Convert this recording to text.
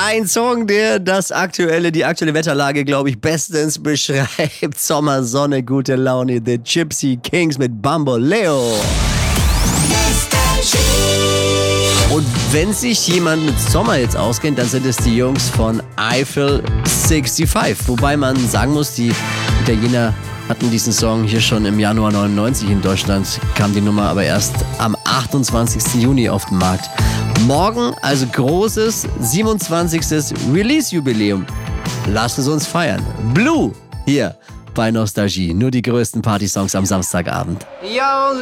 Ein Song, der die aktuelle Wetterlage, glaube ich, bestens beschreibt. Sommer, Sonne, gute Laune. The Gypsy Kings mit Bamboleo. Und wenn sich jemand mit Sommer jetzt auskennt, dann sind es die Jungs von Eiffel 65. Wobei man sagen muss, die Italiener hatten diesen Song hier schon im Januar 99 in Deutschland, kam die Nummer aber erst am 28. Juni auf den Markt. Morgen also großes 27. Release-Jubiläum. Lasst es uns feiern. Blue hier bei Nostalgie. Nur die größten Partysongs am Samstagabend.